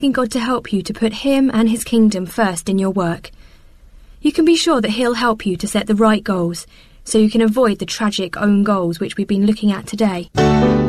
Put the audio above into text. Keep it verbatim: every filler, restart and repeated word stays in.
asking God to help you to put Him and His kingdom first in your work. You can be sure that He'll help you to set the right goals, so you can avoid the tragic own goals which we've been looking at today.